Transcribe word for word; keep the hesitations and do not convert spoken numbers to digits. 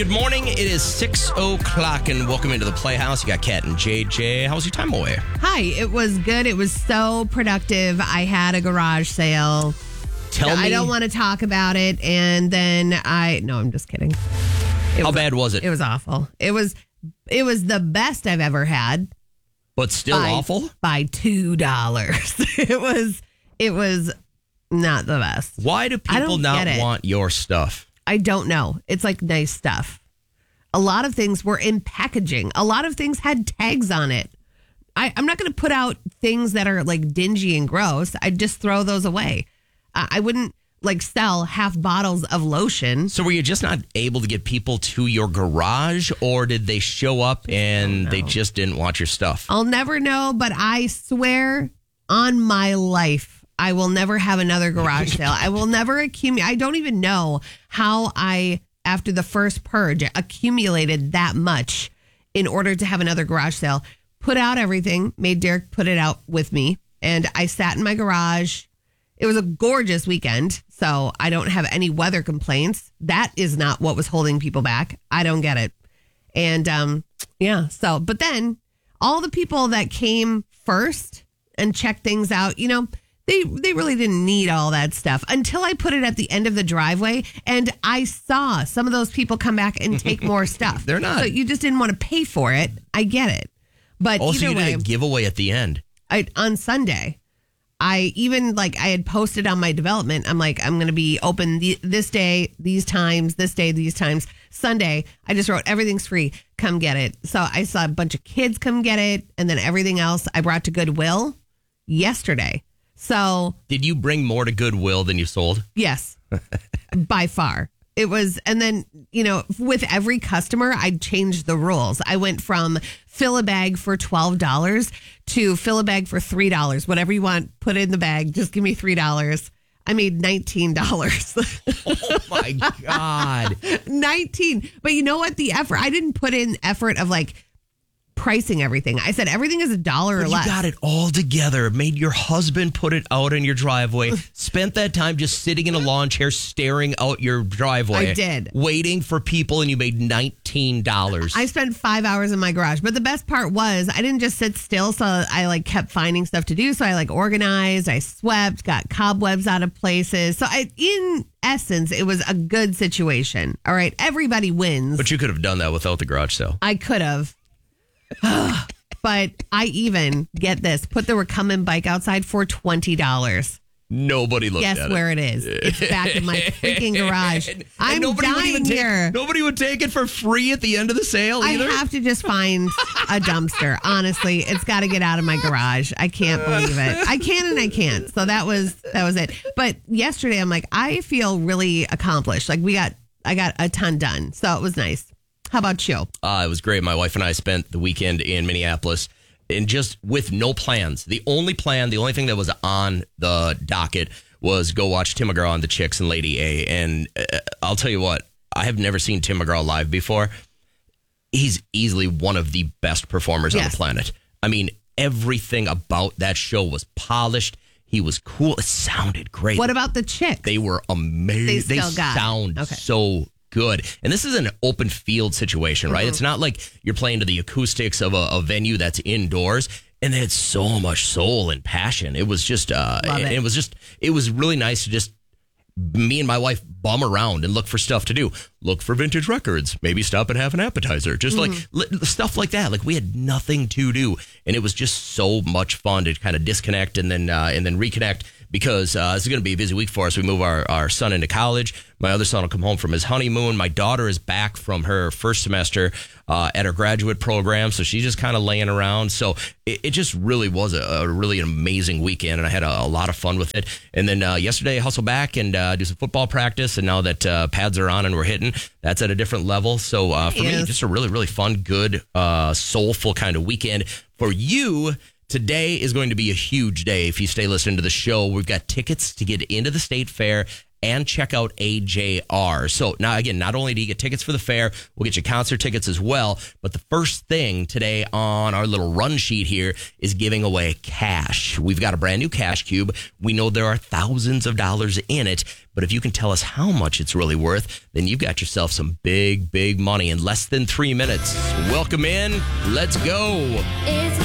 Good morning. It is six o'clock and welcome into the Playhouse. You got Kat and J J. How was your time away? Hi, it was good. It was so productive. I had a garage sale. Tell me. I don't want to talk about it. And then I, no, I'm just kidding. It How was, bad was it? It was awful. It was, it was the best I've ever had. But still by, awful? By two dollars. It was, it was not the best. Why do people not want your stuff? I don't know. It's like nice stuff. A lot of things were in packaging. A lot of things had tags on it. I, I'm not going to put out things that are like dingy and gross. I'd just throw those away. Uh, I wouldn't like sell half bottles of lotion. So were you just not able to get people to your garage, or did they show up and they just didn't want your stuff? I'll never know, but I swear on my life, I will never have another garage sale. I will never accumulate. I don't even know how I, after the first purge, accumulated that much in order to have another garage sale. Put out everything, made Derek put it out with me, and I sat in my garage. It was a gorgeous weekend, so I don't have any weather complaints. That is not what was holding people back. I don't get it. And um, yeah, so, but then all the people that came first and checked things out, you know, They they really didn't need all that stuff until I put it at the end of the driveway, and I saw some of those people come back and take more stuff. They're not. So you just didn't want to pay for it. I get it. But also, either you way, did a giveaway at the end. I, on Sunday, I even like I had posted on my development. I'm like, I'm going to be open the, this day, these times, this day, these times. Sunday, I just wrote everything's free. Come get it. So I saw a bunch of kids come get it, and then everything else I brought to Goodwill yesterday. So did you bring more to Goodwill than you sold? Yes, by far. It was, and then, you know, with every customer, I changed the rules. I went from fill a bag for twelve dollars to fill a bag for three dollars. Whatever you want, put it in the bag. Just give me three dollars. I made nineteen dollars. Oh, my God. nineteen. But you know what? The effort, I didn't put in effort of like, pricing everything. I said everything is a dollar or you less. You got it all together. Made your husband put it out in your driveway. Spent that time just sitting in a lawn chair staring out your driveway. I did. Waiting for people, and you made nineteen dollars. I spent five hours in my garage. But the best part was I didn't just sit still. So I like kept finding stuff to do. So I like organized. I swept, got cobwebs out of places. So I, in essence, it was a good situation. All right. Everybody wins. But you could have done that without the garage sale. I could have. But I even, get this, put the recumbent bike outside for twenty dollars. Nobody looked Guess at it. where it is. It's back in my freaking garage. and, and I'm nobody would dying even take, here. Nobody would take it for free at the end of the sale either. I have to just find a dumpster. Honestly, it's got to get out of my garage. I can't believe it. I can and I can't. So that was that was it. But yesterday, I'm like, I feel really accomplished. Like we got, I got a ton done. So it was nice. How about you? Uh, it was great. My wife and I spent the weekend in Minneapolis, and just with no plans. The only plan, the only thing that was on the docket was go watch Tim McGraw and the Chicks and Lady A. And uh, I'll tell you what, I have never seen Tim McGraw live before. He's easily one of the best performers yes. on the planet. I mean, everything about that show was polished. He was cool. It sounded great. What about the Chicks? They were amazing. They, they still got sound okay. so good. And this is an open field situation, right? Mm-hmm. It's not like you're playing to the acoustics of a, a venue that's indoors. And they had so much soul and passion. It was just, uh, it. it was just, it was really nice to just, me and my wife bum around and look for stuff to do. Look for vintage records. Maybe stop and have an appetizer. Just mm-hmm. like li- stuff like that. Like we had nothing to do, and it was just so much fun to kind of disconnect and then uh, and then reconnect. Because uh, this is going to be a busy week for us. We move our, our son into college. My other son will come home from his honeymoon. My daughter is back from her first semester uh, at her graduate program. So she's just kind of laying around. So it, it just really was a, a really amazing weekend. And I had a, a lot of fun with it. And then uh, yesterday, I hustle back and uh, do some football practice. And now that uh, pads are on and we're hitting, that's at a different level. So uh, for yes. me, just a really, really fun, good, uh, soulful kind of weekend. For you, today is going to be a huge day. If you stay listening to the show, we've got tickets to get into the State Fair and check out A J R. So now, again, not only do you get tickets for the fair, we'll get you concert tickets as well. But the first thing today on our little run sheet here is giving away cash. We've got a brand new cash cube. We know there are thousands of dollars in it, but if you can tell us how much it's really worth, then you've got yourself some big, big money in less than three minutes. Welcome in. Let's go. It's